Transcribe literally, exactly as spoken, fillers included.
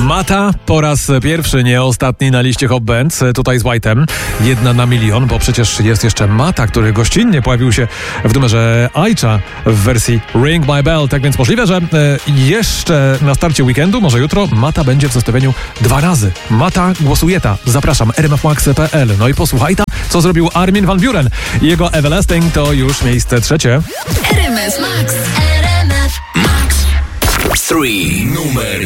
Mata po raz pierwszy, nie ostatni na liście Hot Bands, tutaj z White'em. Jedna na milion, bo przecież jest jeszcze Mata, który gościnnie pojawił się w numerze Aisha w wersji Ring My Bell. Tak więc możliwe, że e, jeszcze na starcie weekendu, może jutro, Mata będzie w zestawieniu dwa razy. Mata głosuje ta. Zapraszam, r m f max kropka p l. No i posłuchaj ta, co zrobił Armin van Buuren. Jego Everlasting to już miejsce trzecie. R M F Max. R M F Max. trzy. Numer